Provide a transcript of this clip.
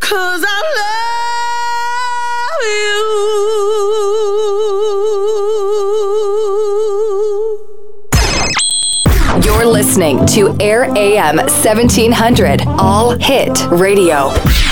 'cause I love you. You're listening to Air AM 1700 All Hit Radio.